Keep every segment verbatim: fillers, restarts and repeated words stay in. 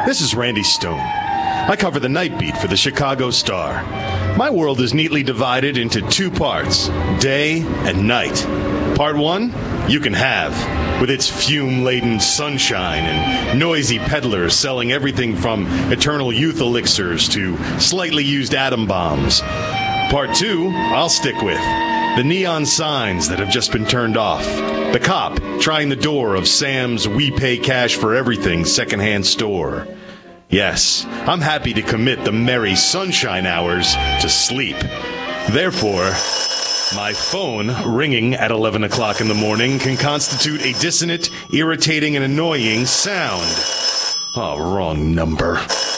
This is Randy Stone. I cover the night beat for the Chicago Star. My world is neatly divided into two parts, day and night. Part one, you can have, with its fume-laden sunshine and noisy peddlers selling everything from eternal youth elixirs to slightly used atom bombs. Part two, I'll stick with, the neon signs that have just been turned off. The cop trying the door of Sam's We Pay Cash for Everything secondhand store. Yes, I'm happy to commit the merry sunshine hours to sleep. Therefore, my phone ringing at eleven o'clock in the morning can constitute a dissonant, irritating, and annoying sound. Oh, wrong number.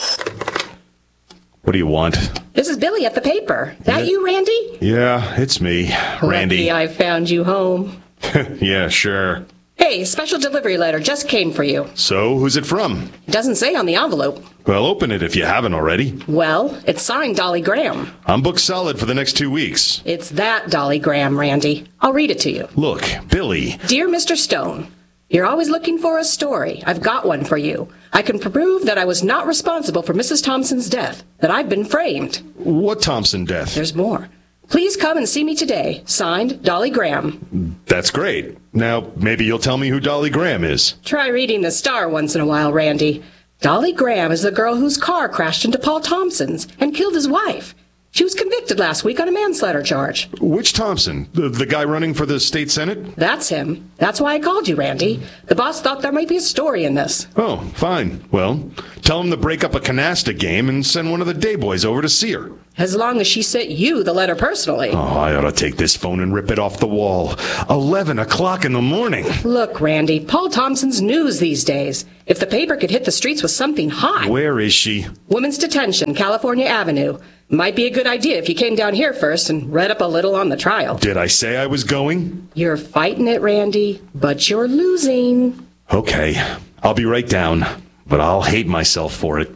What do you want? This is Billy at the paper. That Yeah. you, Randy? Yeah, it's me, Randy. Lucky I found you home. Yeah, sure. Hey, special delivery letter just came for you. So, who's it from? Doesn't say on the envelope. Well, open it if you haven't already. Well, it's signed Dolly Graham. I'm booked solid for the next two weeks. It's that Dolly Graham, Randy. I'll read it to you. Look, Billy. Dear Mister Stone, you're always looking for a story. I've got one for you. I can prove that I was not responsible for Missus Thompson's death, that I've been framed. What Thompson death? There's more. Please come and see me today. Signed, Dolly Graham. That's great. Now, maybe you'll tell me who Dolly Graham is. Try reading the Star once in a while, Randy. Dolly Graham is the girl whose car crashed into Paul Thompson's and killed his wife. She was convicted last week on a manslaughter charge. Which Thompson? The, the guy running for the state senate? That's him. That's why I called you, Randy. The boss thought there might be a story in this. Oh, fine. Well, tell him to break up a canasta game and send one of the day boys over to see her. As long as she sent you the letter personally. Oh, I ought to take this phone and rip it off the wall. Eleven o'clock in the morning. Look, Randy, Paul Thompson's news these days. If the paper could hit the streets with something hot. Where is she? Women's Detention, California Avenue. Might be a good idea if you came down here first and read up a little on the trial. Did I say I was going? You're fighting it, Randy, but you're losing. Okay, I'll be right down, but I'll hate myself for it.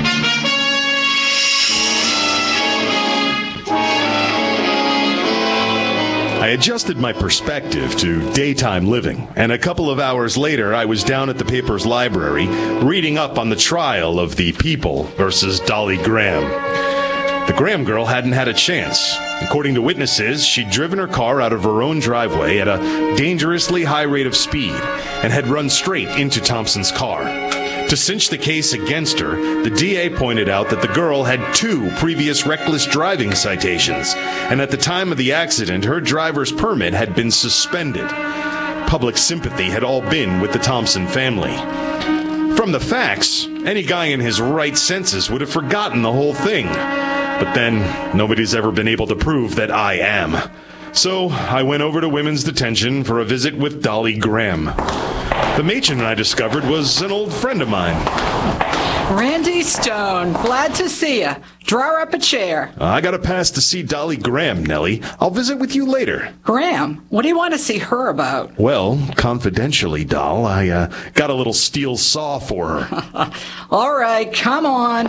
I adjusted my perspective to daytime living, and a couple of hours later, I was down at the paper's library reading up on the trial of the People versus Dolly Graham. The Graham girl hadn't had a chance. According to witnesses, she'd driven her car out of her own driveway at a dangerously high rate of speed and had run straight into Thompson's car. To cinch the case against her, the D A pointed out that the girl had two previous reckless driving citations, and at the time of the accident, her driver's permit had been suspended. Public sympathy had all been with the Thompson family. From the facts, any guy in his right senses would have forgotten the whole thing. But then, nobody's ever been able to prove that I am. So, I went over to Women's Detention for a visit with Dolly Graham. The matron I discovered was an old friend of mine. Randy Stone, glad to see you. Draw up a chair. I got a pass to see Dolly Graham, Nellie. I'll visit with you later. Graham, what do you want to see her about? Well, confidentially, doll, I uh, got a little steel saw for her. All right, come on.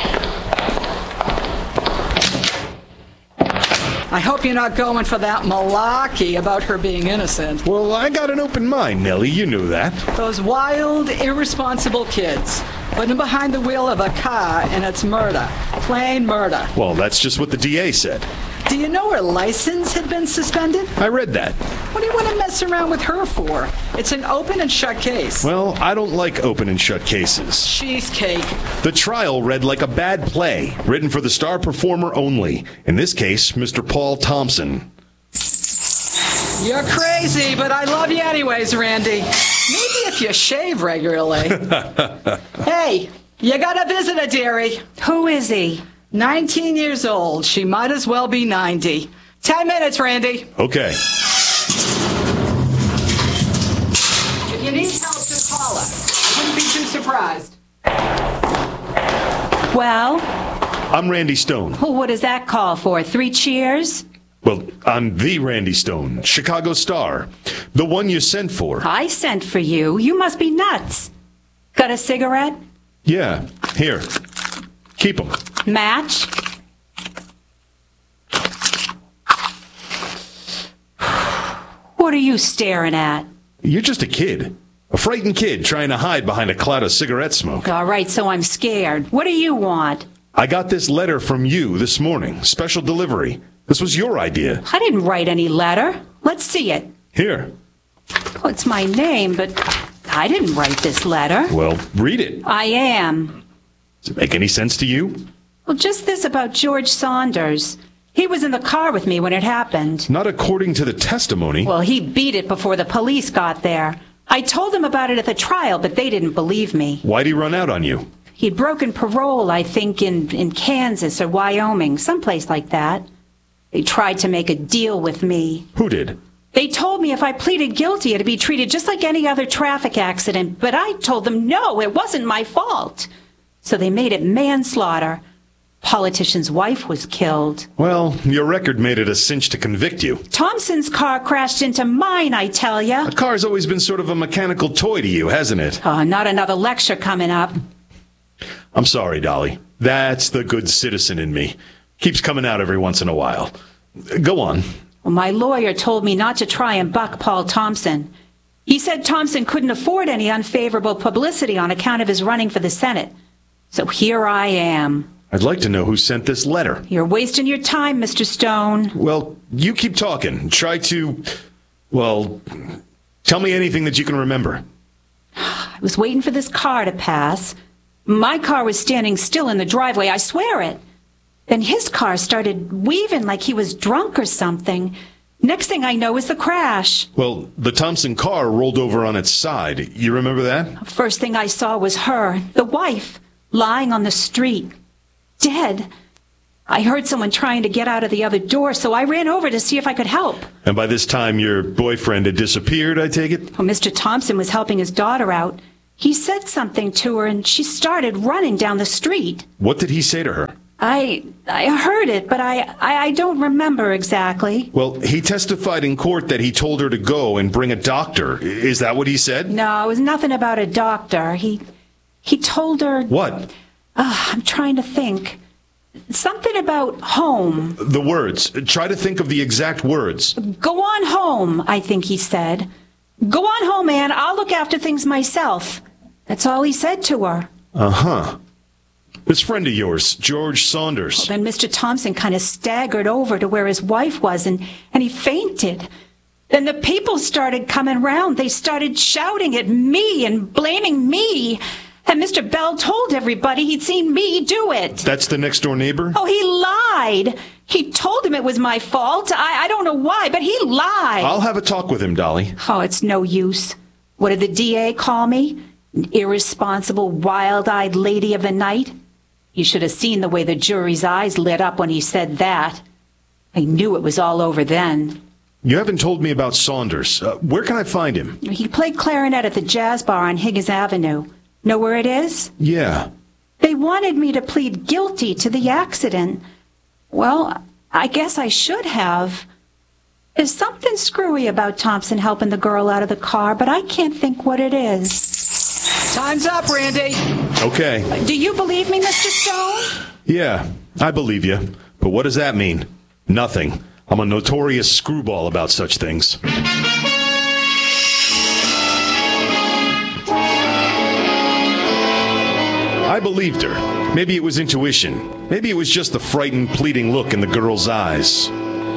I hope you're not going for that malarkey about her being innocent. Well, I got an open mind, Nellie. You knew that. Those wild, irresponsible kids. Put them behind the wheel of a car and it's murder. Plain murder. Well, that's just what the D A said. Do you know her license had been suspended? I read that. What do you want to mess around with her for? It's an open and shut case. Well, I don't like open and shut cases. Cheesecake. The trial read like a bad play, written for the star performer only. In this case, Mister Paul Thompson. You're crazy, but I love you anyways, Randy. Maybe if you shave regularly. Hey, you got a visitor, dearie. Who is he? nineteen years old. She might as well be ninety. Ten minutes, Randy. Okay. If you need help, just call her. I wouldn't be too surprised. Well, I'm Randy Stone. what does that call for? Three cheers? Well, I'm the Randy Stone, Chicago Star. The one you sent for. I sent for you. You must be nuts. Got a cigarette? Yeah, here. Keep them. Match? What are you staring at? You're just a kid. A frightened kid trying to hide behind a cloud of cigarette smoke. All right, so I'm scared. What do you want? I got this letter from you this morning. Special delivery. This was your idea. I didn't write any letter. Let's see it. Here. Oh, it's my name, but I didn't write this letter. Well, read it. I am. Does it make any sense to you? Well, just this about George Saunders. He was in the car with me when it happened. Not according to the testimony. Well, he beat it before the police got there. I told them about it at the trial, but they didn't believe me. Why'd he run out on you? He'd broken parole, I think, in, in Kansas or Wyoming, someplace like that. They tried to make a deal with me. Who did? They told me if I pleaded guilty, it'd be treated just like any other traffic accident, but I told them no, it wasn't my fault. So they made it manslaughter. Politician's wife was killed. Well, your record made it a cinch to convict you. Thompson's car crashed into mine, I tell ya. A car's always been sort of a mechanical toy to you, hasn't it? Oh, not another lecture coming up. I'm sorry, Dolly. That's the good citizen in me. Keeps coming out every once in a while. Go on. Well, my lawyer told me not to try and buck Paul Thompson. He said Thompson couldn't afford any unfavorable publicity on account of his running for the Senate. So here I am. I'd like to know who sent this letter. You're wasting your time, Mister Stone. Well, you keep talking. Try to, well, tell me anything that you can remember. I was waiting for this car to pass. My car was standing still in the driveway, I swear it. Then his car started weaving like he was drunk or something. Next thing I know is the crash. Well, the Thompson car rolled over on its side. You remember that? First thing I saw was her, the wife, lying on the street. Dead. I heard someone trying to get out of the other door, so I ran over to see if I could help. And by this time, your boyfriend had disappeared, I take it? Well, Mister Thompson was helping his daughter out. He said something to her, and she started running down the street. What did he say to her? I I heard it, but I, I, I don't remember exactly. Well, he testified in court that he told her to go and bring a doctor. Is that what he said? No, it was nothing about a doctor. He he told her... What? Uh, I'm trying to think. Something about home. The words. Try to think of the exact words. Go on home, I think he said. Go on home, Ann. I'll look after things myself. That's all he said to her. Uh-huh. This friend of yours, George Saunders. Then Mister Thompson kind of staggered over to where his wife was, and, and he fainted. Then the people started coming round. They started shouting at me and blaming me. And Mister Bell told everybody he'd seen me do it. That's the next-door neighbor? Oh, he lied. He told him it was my fault. I, I don't know why, but he lied. I'll have a talk with him, Dolly. Oh, it's no use. What did the D A call me? An irresponsible, wild-eyed lady of the night? You should have seen the way the jury's eyes lit up when he said that. I knew it was all over then. You haven't told me about Saunders. Uh, where can I find him? He played clarinet at the jazz bar on Higgins Avenue. Know where it is? Yeah. They wanted me to plead guilty to the accident. Well, I guess I should have. There's something screwy about Thompson helping the girl out of the car, but I can't think what it is. Time's up, Randy. Okay. Do you believe me, Mister Stone? Yeah, I believe you. But what does that mean? Nothing. I'm a notorious screwball about such things. I believed her. Maybe it was intuition. Maybe it was just the frightened, pleading look in the girl's eyes.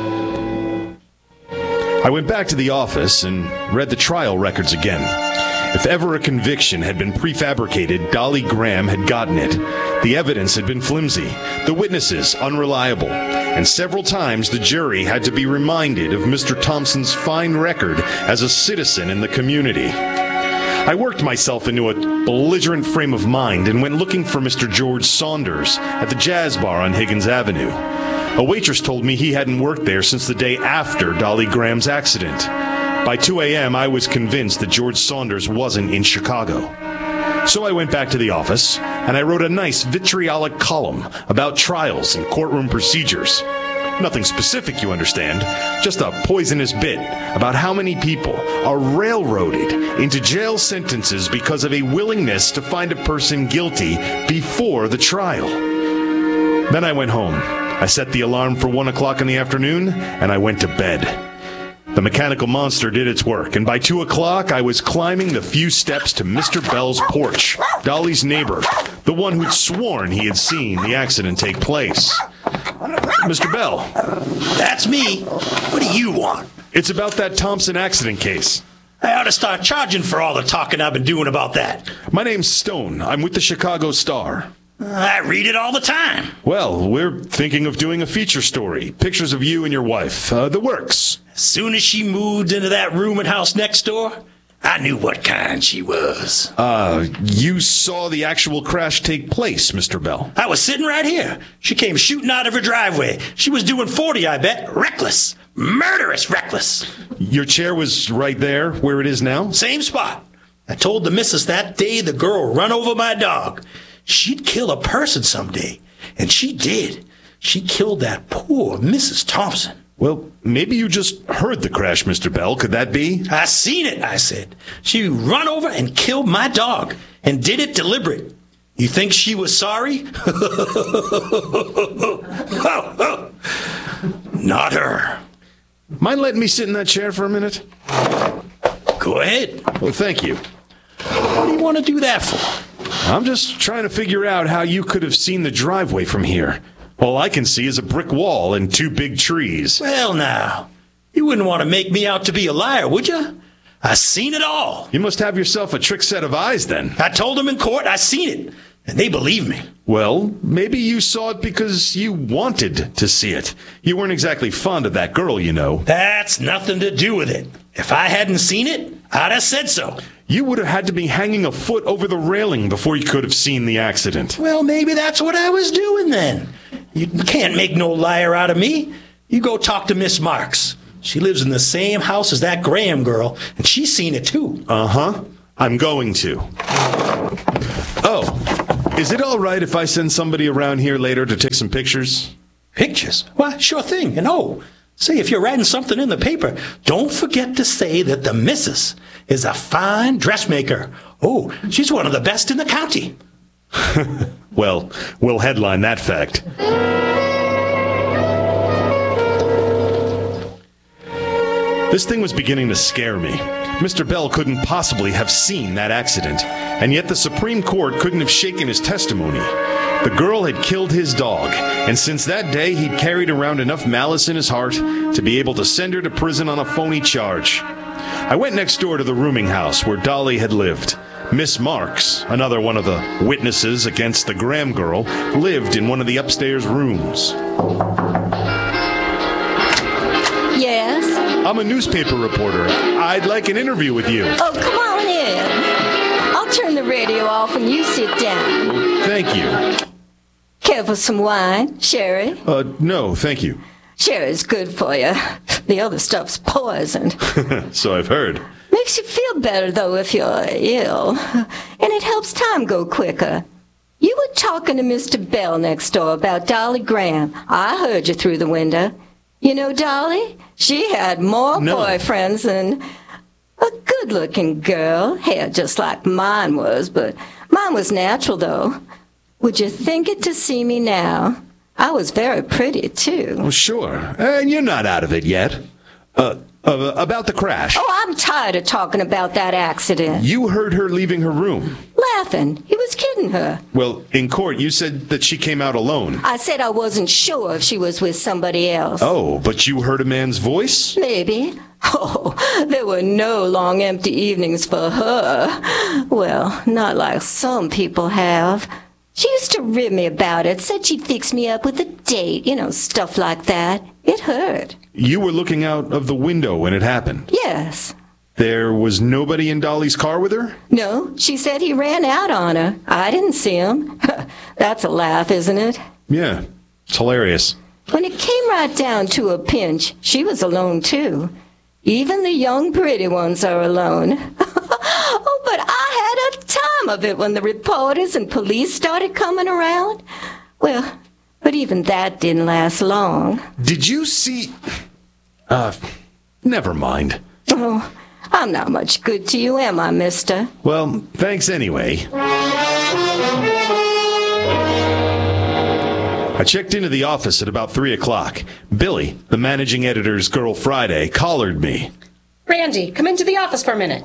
I went back to the office and read the trial records again. If ever a conviction had been prefabricated, Dolly Graham had gotten it. The evidence had been flimsy, the witnesses unreliable, and several times the jury had to be reminded of Mister Thompson's fine record as a citizen in the community. I worked myself into a belligerent frame of mind and went looking for Mister George Saunders at the jazz bar on Higgins Avenue. A waitress told me he hadn't worked there since the day after Dolly Graham's accident. By two a.m., I was convinced that George Saunders wasn't in Chicago. So I went back to the office, and I wrote a nice vitriolic column about trials and courtroom procedures. Nothing specific, you understand, just a poisonous bit about how many people are railroaded into jail sentences because of a willingness to find a person guilty before the trial. Then I went home. I set the alarm for one o'clock in the afternoon, and I went to bed. The mechanical monster did its work, and by two o'clock, I was climbing the few steps to Mister Bell's porch, Dolly's neighbor, the one who'd sworn he had seen the accident take place. Mister Bell. That's me. What do you want? It's about that Thompson accident case. I ought to start charging for all the talking I've been doing about that. My name's Stone. I'm with the Chicago Star. I read it all the time. Well, we're thinking of doing a feature story. Pictures of you and your wife. Uh, the works. As soon as she moved into that rooming house next door, I knew what kind she was. Uh, you saw the actual crash take place, Mister Bell. I was sitting right here. She came shooting out of her driveway. She was doing forty, I bet. Reckless. Murderous reckless. Your chair was right there, where it is now? Same spot. I told the missus that day the girl run over my dog. She'd kill a person someday. And she did. She killed that poor Missus Thompson. Well, maybe you just heard the crash, Mister Bell. Could that be? I seen it, I said. She run over and killed my dog. And did it deliberate. You think she was sorry? Not her. Mind letting me sit in that chair for a minute? Go ahead. Well, thank you. What do you want to do that for? I'm just trying to figure out how you could have seen the driveway from here. All I can see is a brick wall and two big trees. Well, now, you wouldn't want to make me out to be a liar, would you? I seen it all. You must have yourself a trick set of eyes, then. I told them in court I seen it, and they believed me. Well, maybe you saw it because you wanted to see it. You weren't exactly fond of that girl, you know. That's nothing to do with it. If I hadn't seen it, I'd have said so. You would have had to be hanging a foot over the railing before you could have seen the accident. Well, maybe that's what I was doing then. You can't make no liar out of me. You go talk to Miss Marks. She lives in the same house as that Graham girl, and she's seen it too. Uh-huh. I'm going to. Oh, is it all right if I send somebody around here later to take some pictures? Pictures? Why, sure thing. And oh, say, if you're writing something in the paper, don't forget to say that the missus is a fine dressmaker. Oh, she's one of the best in the county. Well, we'll headline that fact. This thing was beginning to scare me. Mister Bell couldn't possibly have seen that accident, and yet the Supreme Court couldn't have shaken his testimony. The girl had killed his dog, and since that day he'd carried around enough malice in his heart to be able to send her to prison on a phony charge. I went next door to the rooming house where Dolly had lived. Miss Marks, another one of the witnesses against the Graham girl, lived in one of the upstairs rooms. Yes? I'm a newspaper reporter. I'd like an interview with you. Oh, come on in. I'll turn the radio off and you sit down. Thank you. Care for some wine? Sherry? Uh, no, thank you. Sherry's good for you. The other stuff's poisoned. So I've heard. Makes you feel better, though, if you're ill. And it helps time go quicker. You were talking to Mister Bell next door about Dolly Graham. I heard you through the window. You know Dolly? She had more No. boyfriends than a good-looking girl. Hair just like mine was, but mine was natural, though. Would you think it to see me now? I was very pretty, too. Well, sure. And you're not out of it yet. Uh, uh, about the crash. Oh, I'm tired of talking about that accident. You heard her leaving her room. Laughing. He was kidding her. Well, in court, you said that she came out alone. I said I wasn't sure if she was with somebody else. Oh, but you heard a man's voice? Maybe. Oh, there were no long empty evenings for her. Well, not like some people have. She used to rib me about it, said she'd fix me up with a date, you know, stuff like that. It hurt. You were looking out of the window when it happened. Yes. There was nobody in Dolly's car with her? No, she said he ran out on her. I didn't see him. That's a laugh, isn't it? Yeah, it's hilarious. When it came right down to a pinch, she was alone, too. Even the young pretty ones are alone. Oh, but I had a time of it when the reporters and police started coming around. Well, but even that didn't last long. Did you see... Uh, never mind. Oh, I'm not much good to you, am I, mister? I checked into the office at about three o'clock. Billy, the managing editor's girl Friday, collared me. Randy, come into the office for a minute.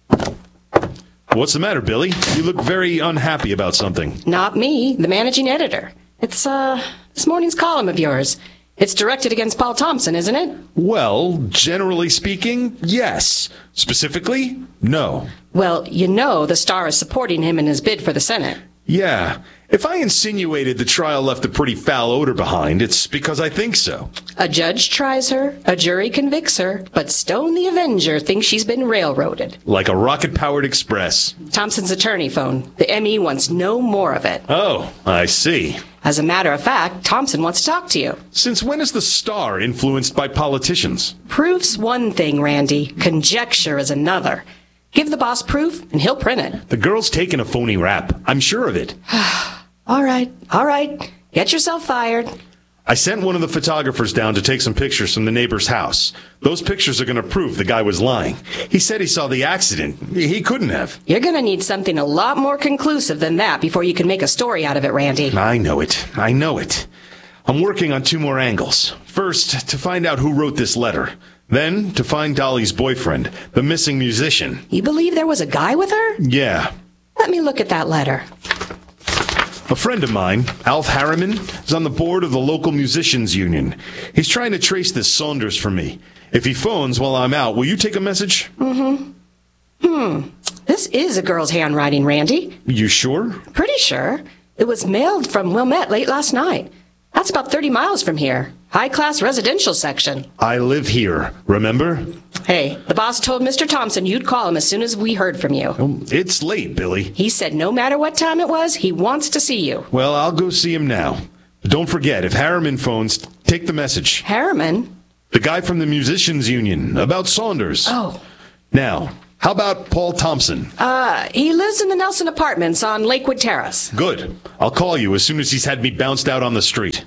What's the matter, Billy? You look very unhappy about something. Not me, the managing editor. It's, uh, this morning's column of yours. It's directed against Paul Thompson, isn't it? Well, generally speaking, yes. Specifically, no. Well, you know the Star is supporting him in his bid for the Senate. Yeah. If I insinuated the trial left a pretty foul odor behind, it's because I think so. A judge tries her, a jury convicts her, but Stone the Avenger thinks she's been railroaded. Like a rocket-powered express. Thompson's attorney phoned. The M E wants no more of it. Oh, I see. As a matter of fact, Thompson wants to talk to you. Since when is the Star influenced by politicians? Proof's one thing, Randy. Conjecture is another. Give the boss proof, and he'll print it. The girl's taking a phony rap. I'm sure of it. All right, all right. Get yourself fired. I sent one of the photographers down to take some pictures from the neighbor's house. Those pictures are going to prove the guy was lying. He said he saw the accident. He couldn't have. You're going to need something a lot more conclusive than that before you can make a story out of it, Randy. I know it. I know it. I'm working on two more angles. First, to find out who wrote this letter. Then, to find Dolly's boyfriend, the missing musician. You believe there was a guy with her? Yeah. Let me look at that letter. A friend of mine, Alf Harriman, is on the board of the local musicians union. He's trying to trace this Saunders for me. If he phones while I'm out, will you take a message? Mm-hmm. Hmm. This is a girl's handwriting, Randy. You sure? Pretty sure. It was mailed from Wilmette late last night. That's about thirty miles from here. High-class residential section. I live here, remember? Hey, the boss told Mister Thompson you'd call him as soon as we heard from you. Oh, it's late, Billy. He said no matter what time it was, he wants to see you. Well, I'll go see him now. But don't forget, if Harriman phones, take the message. Harriman? The guy from the musicians union, about Saunders. Oh. Now, how about Paul Thompson? Uh, he lives in the Nelson Apartments on Lakewood Terrace. Good. I'll call you as soon as he's had me bounced out on the street.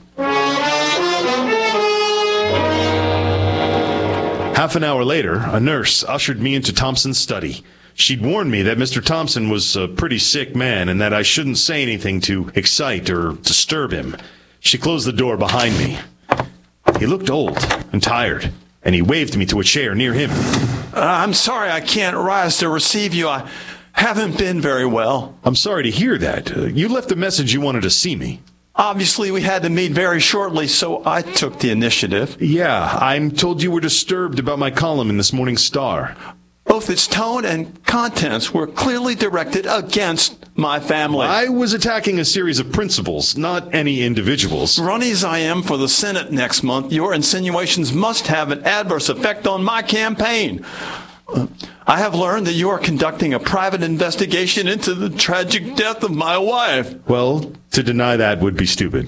Half an hour later, a nurse ushered me into Thompson's study. She'd warned me that Mister Thompson was a pretty sick man and that I shouldn't say anything to excite or disturb him. She closed the door behind me. He looked old and tired, and he waved me to a chair near him. Uh, I'm sorry I can't rise to receive you. I haven't been very well. I'm sorry to hear that. Uh, you left a message you wanted to see me. Obviously, we had to meet very shortly, so I took the initiative. Yeah, I'm told you were disturbed about my column in this morning's Star. Both its tone and contents were clearly directed against my family. I was attacking a series of principles, not any individuals. Runny as I am for the Senate next month, your insinuations must have an adverse effect on my campaign. Uh, I have learned that you are conducting a private investigation into the tragic death of my wife. Well, to deny that would be stupid.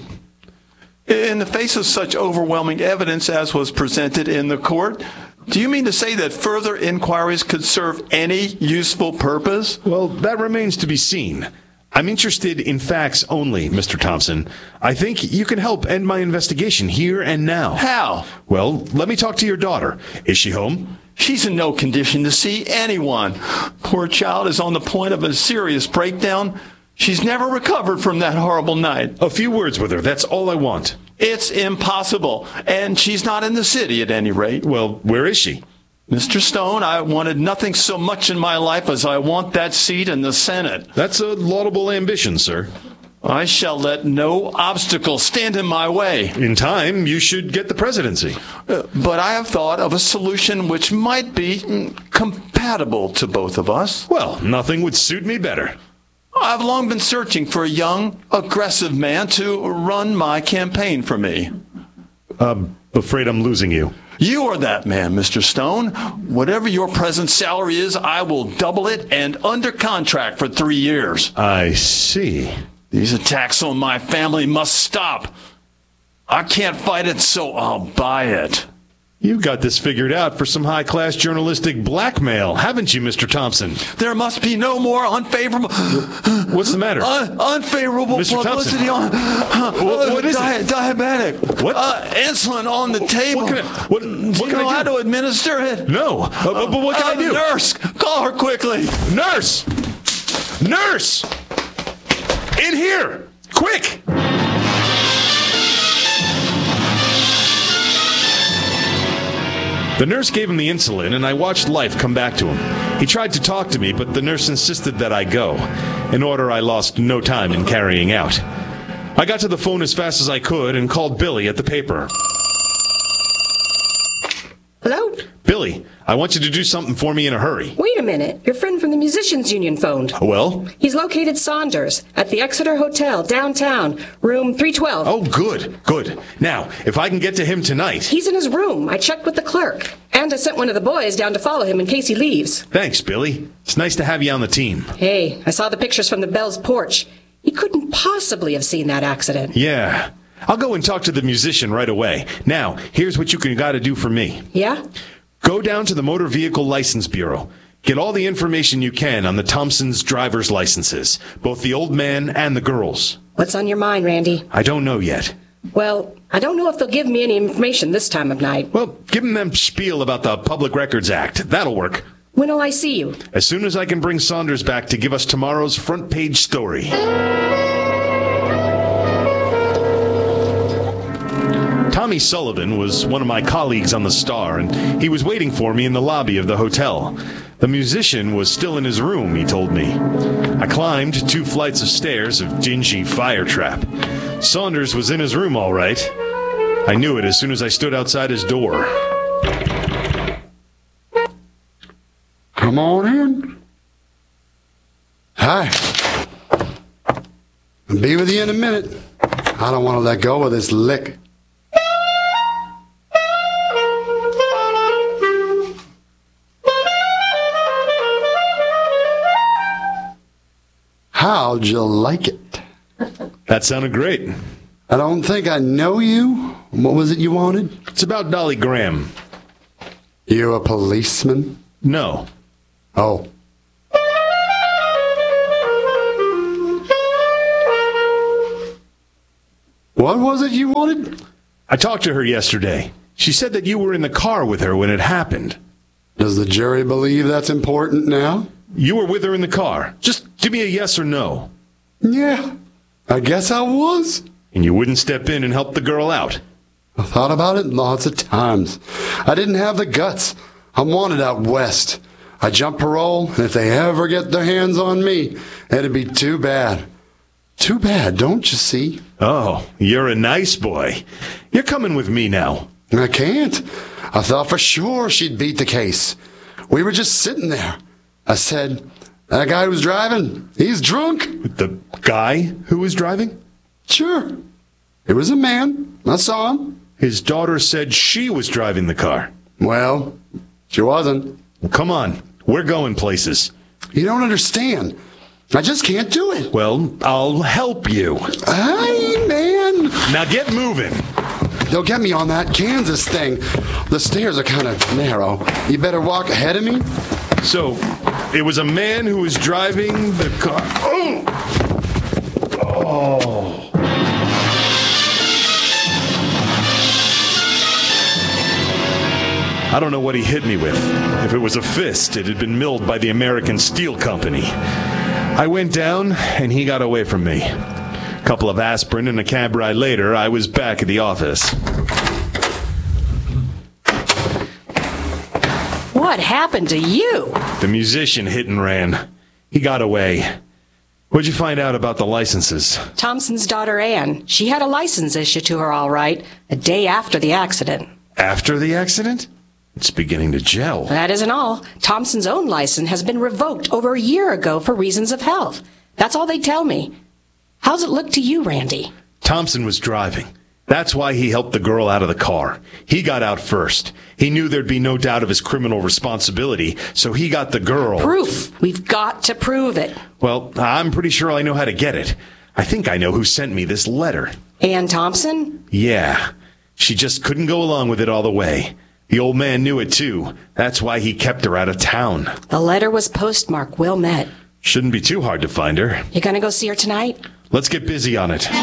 In the face of such overwhelming evidence as was presented in the court, do you mean to say that further inquiries could serve any useful purpose? Well, that remains to be seen. I'm interested in facts only, Mister Thompson. I think you can help end my investigation here and now. How? Well, let me talk to your daughter. Is she home? She's in no condition to see anyone. Poor child is on the point of a serious breakdown. She's never recovered from that horrible night. A few words with her. That's all I want. It's impossible. And she's not in the city at any rate. Well, where is she? Mister Stone, I wanted nothing so much in my life as I want that seat in the Senate. That's a laudable ambition, sir. I shall let no obstacle stand in my way. In time, you should get the presidency. Uh, but I have thought of a solution which might be mm, compatible to both of us. Well, nothing would suit me better. I've long been searching for a young, aggressive man to run my campaign for me. I'm afraid I'm losing you. You are that man, Mister Stone. Whatever your present salary is, I will double it and under contract for three years. I see. These attacks on my family must stop. I can't fight it, so I'll buy it. You got this figured out for some high-class journalistic blackmail, haven't you, Mister Thompson? There must be no more unfavorable... What's the matter? Un- unfavorable Mister publicity Thompson. on... Uh, what, what is di- it? Diabetic. What? Uh, insulin on the table. What can I, what, Do what you can know I how do? to administer it? No, uh, but but what can uh, I do? Nurse, call her quickly. Nurse! Nurse! In here! Quick! The nurse gave him the insulin, and I watched life come back to him. He tried to talk to me, but the nurse insisted that I go, an order I lost no time in carrying out. I got to the phone as fast as I could and called Billy at the paper. Hello? Billy, I want you to do something for me in a hurry. Wait a minute. Your friend from the Musicians Union phoned. Well? He's located Saunders at the Exeter Hotel, downtown, room three twelve. Oh, good, good. Now, if I can get to him tonight... He's in his room. I checked with the clerk. And I sent one of the boys down to follow him in case he leaves. Thanks, Billy. It's nice to have you on the team. Hey, I saw the pictures from the Bell's porch. He couldn't possibly have seen that accident. Yeah. I'll go and talk to the musician right away. Now, here's what you can gotta do for me. Yeah? Go down to the Motor Vehicle License Bureau. Get all the information you can on the Thompsons' driver's licenses, both the old man and the girls. What's on your mind, Randy? I don't know yet. Well, I don't know if they'll give me any information this time of night. Well, give them them spiel about the Public Records Act. That'll work. When will I see you? As soon as I can bring Saunders back to give us tomorrow's front page story. Tommy Sullivan was one of my colleagues on the Star, and he was waiting for me in the lobby of the hotel. The musician was still in his room, he told me. I climbed two flights of stairs of dingy fire trap. Saunders was in his room, all right. I knew it as soon as I stood outside his door. Come on in. Hi. I'll be with you in a minute. I don't want to let go of this lick. How'd you like it? That sounded great. I don't think I know you. What was it you wanted? It's about Dolly Graham. You a policeman? No. Oh. What was it you wanted? I talked to her yesterday. She said that you were in the car with her when it happened. Does the jury believe that's important now? You were with her in the car. Just give me a yes or no. Yeah, I guess I was. And you wouldn't step in and help the girl out? I thought about it lots of times. I didn't have the guts. I'm wanted out west. I jump parole, and if they ever get their hands on me, it'd be too bad. Too bad, don't you see? Oh, you're a nice boy. You're coming with me now. I can't. I thought for sure she'd beat the case. We were just sitting there. I said, that guy who's driving, he's drunk. The guy who was driving? Sure. It was a man. I saw him. His daughter said she was driving the car. Well, she wasn't. Well, come on. We're going places. You don't understand. I just can't do it. Well, I'll help you. Hey, man. Now get moving. They'll get me on that Kansas thing. The stairs are kind of narrow. You better walk ahead of me. So, it was a man who was driving the car. Oh! Oh. I don't know what he hit me with. If it was a fist, it had been milled by the American Steel Company. I went down, and he got away from me. A couple of aspirin and a cab ride later, I was back at the office. What happened to you? The musician hit and ran. He got away. What'd you find out about the licenses? Thompson's daughter, Anne. She had a license issued to her all right, a day after the accident. After the accident? It's beginning to gel. That isn't all. Thompson's own license has been revoked over a year ago for reasons of health. That's all they tell me. How's it look to you, Randy? Thompson was driving. That's why he helped the girl out of the car. He got out first. He knew there'd be no doubt of his criminal responsibility, so he got the girl. Proof. We've got to prove it. Well, I'm pretty sure I know how to get it. I think I know who sent me this letter. Anne Thompson? Yeah. She just couldn't go along with it all the way. The old man knew it, too. That's why he kept her out of town. The letter was postmarked Wilmette. Shouldn't be too hard to find her. You gonna go see her tonight? Let's get busy on it.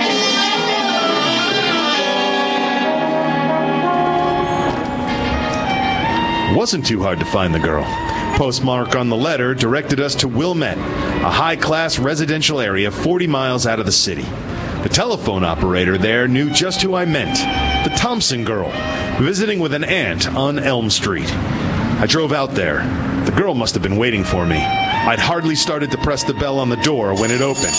Wasn't too hard to find the girl. Postmark on the letter directed us to Wilmette, a high-class residential area forty miles out of the city. The telephone operator there knew just who I meant. The Thompson girl, visiting with an aunt on Elm Street. I drove out there. The girl must have been waiting for me. I'd hardly started to press the bell on the door when it opened.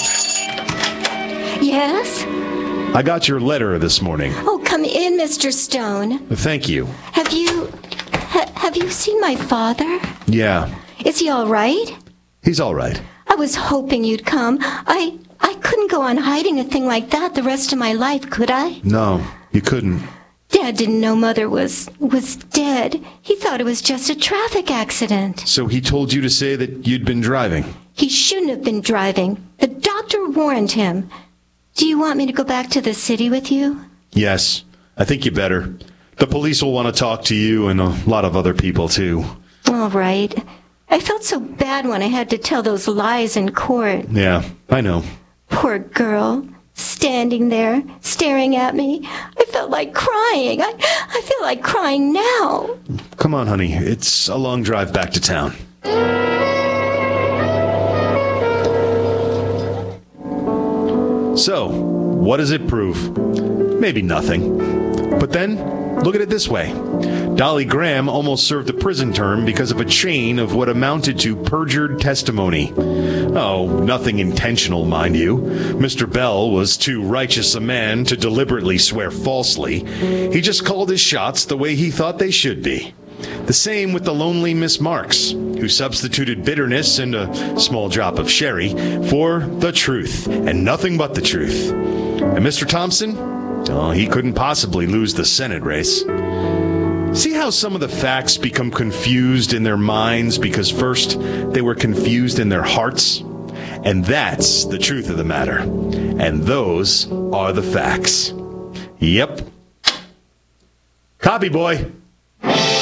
Yes? I got your letter this morning. Oh, come in, Mister Stone. Thank you. Have you... Ha- have you seen my father? Yeah. Is he all right? He's all right. I was hoping you'd come. I... I couldn't go on hiding a thing like that the rest of my life, could I? No, you couldn't. Dad didn't know Mother was... was dead. He thought it was just a traffic accident. So he told you to say that you'd been driving? He shouldn't have been driving. The doctor warned him. Do you want me to go back to the city with you? Yes, I think you better. The police will want to talk to you and a lot of other people, too. All right. I felt so bad when I had to tell those lies in court. Yeah, I know. Poor girl, standing there, staring at me. I felt like crying. I, I feel like crying now. Come on, honey. It's a long drive back to town. So, what does it prove? Maybe nothing. But then, look at it this way. Dolly Graham almost served a prison term because of a chain of what amounted to perjured testimony. Oh, nothing intentional, mind you. Mister Bell was too righteous a man to deliberately swear falsely. He just called his shots the way he thought they should be. The same with the lonely Miss Marks, who substituted bitterness and a small drop of sherry for the truth, and nothing but the truth. And Mister Thompson? Oh, he couldn't possibly lose the Senate race. See how some of the facts become confused in their minds because first they were confused in their hearts? And that's the truth of the matter. And those are the facts. Yep. Copy, boy.